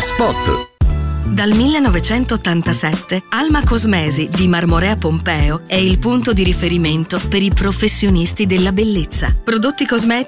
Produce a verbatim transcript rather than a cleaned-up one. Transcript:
Spot. Dal millenovecentottantasette Alma Cosmesi di Marmorea Pompeo è il punto di riferimento per i professionisti della bellezza. Prodotti cosmetici